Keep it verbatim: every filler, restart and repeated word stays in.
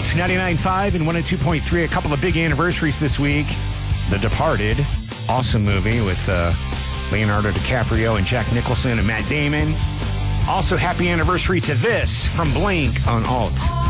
ninety-nine point five and one oh two point three. A couple of big anniversaries this week. The Departed, awesome movie with uh, Leonardo DiCaprio and Jack Nicholson and Matt Damon. Also, happy anniversary to this from Blink on Alt.